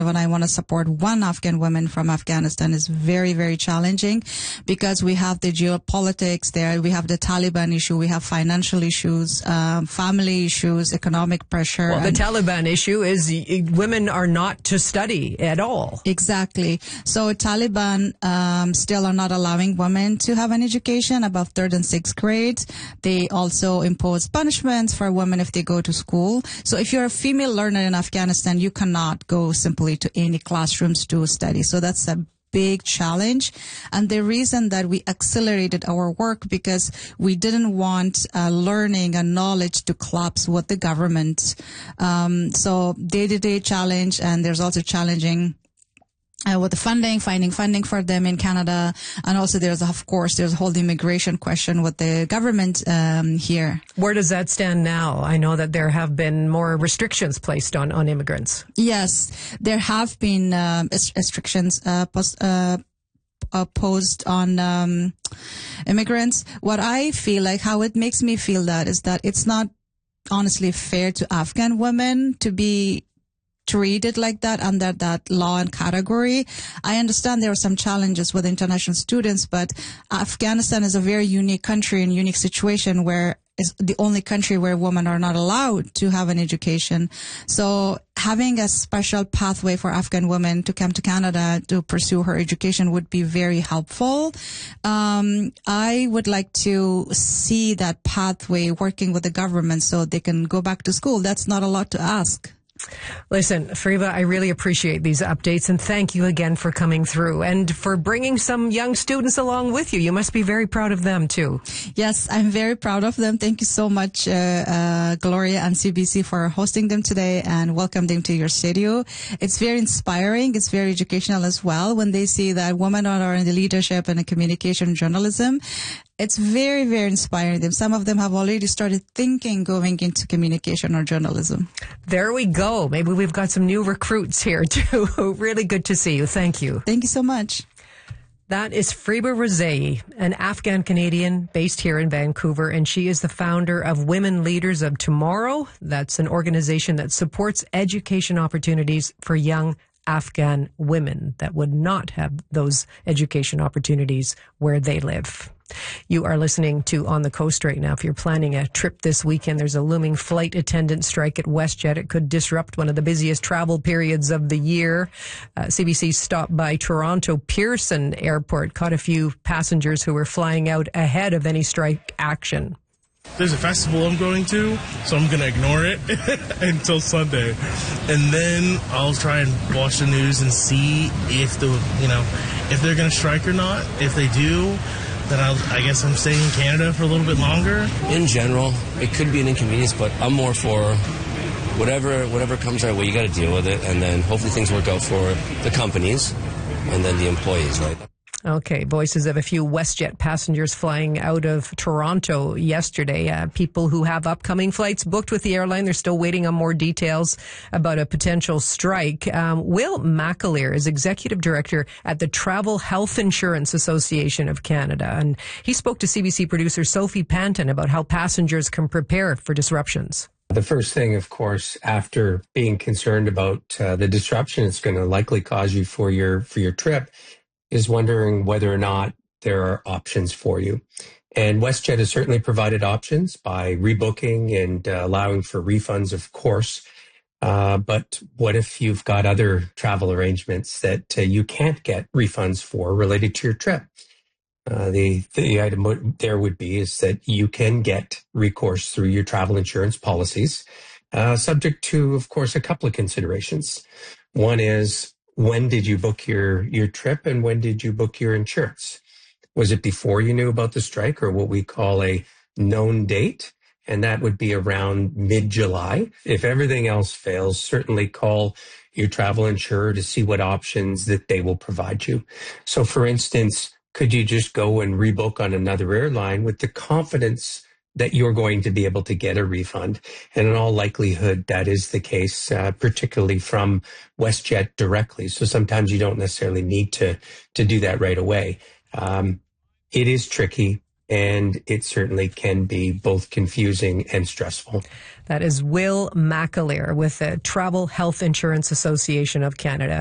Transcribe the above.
when I want to support one Afghan woman from Afghanistan is very, very challenging because we have the geopolitics there, we have the Taliban issue, we have financial issues, family issues, economic pressure. Well, the Taliban issue is women are not to study at all. Exactly. So Taliban still are not allowing women to have an education above third and sixth grade. They also impose punishments for women if they go to school. So if you're a female learner in Afghanistan, you cannot go simply to any classrooms to study. So that's a big challenge. And the reason that we accelerated our work because we didn't want learning and knowledge to collapse with the government. So day-to-day challenge, and there's also challenging with the finding funding for them in Canada. And also there's a whole immigration question with the government here. Where does that stand now? I know that there have been more restrictions placed on immigrants. Yes, there have been restrictions posed on immigrants. What I feel like, how it makes me feel that is that it's not honestly fair to Afghan women to be treated like that under that law and category. I understand there are some challenges with international students, but Afghanistan is a very unique country and unique situation where it's the only country where women are not allowed to have an education. So having a special pathway for Afghan women to come to Canada to pursue her education would be very helpful. I would like to see that pathway working with the government so they can go back to school. That's not a lot to ask. Listen, Fariba, I really appreciate these updates, and thank you again for coming through and for bringing some young students along with you. You must be very proud of them, too. Yes, I'm very proud of them. Thank you so much, Gloria and CBC, for hosting them today and welcome them to your studio. It's very inspiring. It's very educational as well when they see that women are in the leadership and in communication journalism. It's very, very inspiring. Some of them have already started thinking going into communication or journalism. There we go. Maybe we've got some new recruits here, too. Really good to see you. Thank you. Thank you so much. That is Fariba Rezai, an Afghan Canadian based here in Vancouver, and she is the founder of Women Leaders of Tomorrow. That's an organization that supports education opportunities for young Afghan women that would not have those education opportunities where they live. You are listening to On the Coast right now. If you're planning a trip this weekend, there's a looming flight attendant strike at WestJet. It could disrupt one of the busiest travel periods of the year. CBC stopped by Toronto Pearson Airport, caught a few passengers who were flying out ahead of any strike action. There's a festival I'm going to, so I'm going to ignore it until Sunday. And then I'll try and watch the news and see if if they're going to strike or not. If they do, then I guess I'm staying in Canada for a little bit longer. In general, it could be an inconvenience, but I'm more for whatever comes our way. You got to deal with it, and then hopefully things work out for the companies and then the employees, right? Okay, voices of a few WestJet passengers flying out of Toronto yesterday. People who have upcoming flights booked with the airline, they're still waiting on more details about a potential strike. Will McAleer is executive director at the Travel Health Insurance Association of Canada, and he spoke to CBC producer Sophie Panton about how passengers can prepare for disruptions. The first thing, of course, after being concerned about the disruption it's going to likely cause you for your trip, is wondering whether or not there are options for you. And WestJet has certainly provided options by rebooking and allowing for refunds, of course. But what if you've got other travel arrangements that you can't get refunds for related to your trip? The item there would be is that you can get recourse through your travel insurance policies, subject to, of course, a couple of considerations. One is, when did you book your trip and when did you book your insurance? Was it before you knew about the strike, or what we call a known date? And that would be around mid-July. If everything else fails, certainly call your travel insurer to see what options that they will provide you. So for instance, could you just go and rebook on another airline with the confidence that you're going to be able to get a refund? And in all likelihood, that is the case, particularly from WestJet directly. So sometimes you don't necessarily need to do that right away. It is tricky. and it certainly can be both confusing and stressful. That is Will McAleer with the Travel Health Insurance Association of Canada.